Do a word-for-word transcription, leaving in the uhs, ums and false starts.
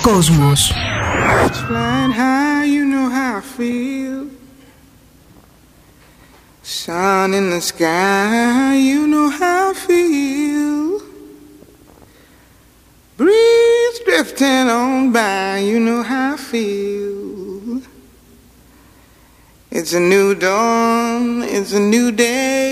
κόσμος. Flying high, you know how I feel. Sun in the sky, you know how I feel. Breeze drifting on by, you know how I feel. It's a new dawn, it's a new day.